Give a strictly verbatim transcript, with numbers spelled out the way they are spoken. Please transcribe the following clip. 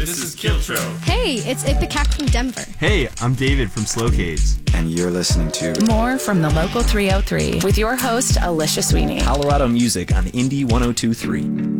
This is Kiltro. Hey, it's Ipecac from Denver. Hey, I'm David from Slowcades. And you're listening to More from the Local three oh three with your host, Alicia Sweeney. Colorado music on Indie one oh two point three.